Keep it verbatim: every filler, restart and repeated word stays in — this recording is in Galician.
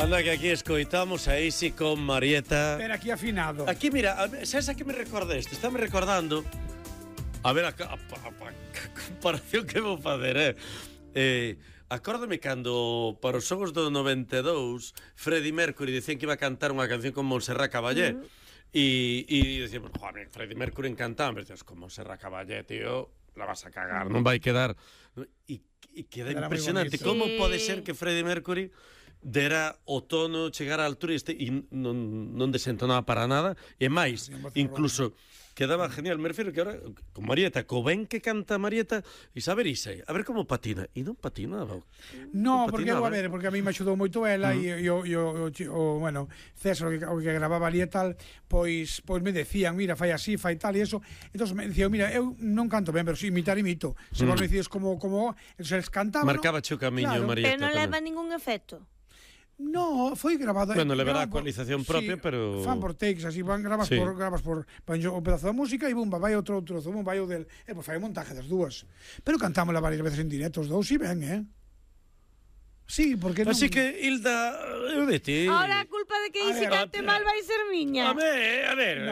Anda que aquí escoitamos a Isi con Marieta. Pero aquí afinado. Aquí, mira, sabes a que me recorda isto? Está me recordando. A ver, a, a, a, a comparación que vou facer, eh? Eh, acórdame cando para os xogos do noventa e dous Freddie Mercury dicían que iba a cantar unha canción con Montserrat Caballé. Uh-huh. E, e decíamos, joder, Freddie Mercury encantaba. Pero decías, con Montserrat Caballé, tío, la vas a cagar, non vai quedar. E, e queda Era impresionante. Como sí. Pode ser que Freddie Mercury dera o tono, chegar á altura e non, non desentonaba para nada, e máis, incluso quedaba genial. Me refiro que ahora con Marieta, co ben que canta Marieta, e saber Isai, a ver como patina, e non patinaba. No, non porque patinaba. A ver, porque a mí me axudou moito ela e uh -huh. o, o, o, bueno, César, o que, o que grababa ali e tal, pois pois me decían, mira, fai así, fai tal e eso. Entón me dicían, mira, eu non canto ben, pero si imitar imito. Se uh -huh. vos me decides como como se les cantaba, marcaba o camiño, claro. Marieta. Pero non leva ningún efecto. No, foi grabado. Bueno, levará a ecualización propia, sí, pero fan por takes, así van grabas sí. por grabas por o pedazo da música e bumba, vai outro trozo, bumba, vai o del, e pois fai un montaje das dúas. Pero cantámola varias veces en directo os dous e ben, eh. Sí, porque non... Así que, Hilda, eu de ti. Ahora a culpa de que Isi cante mal vai ser miña. A ver, a ver. No.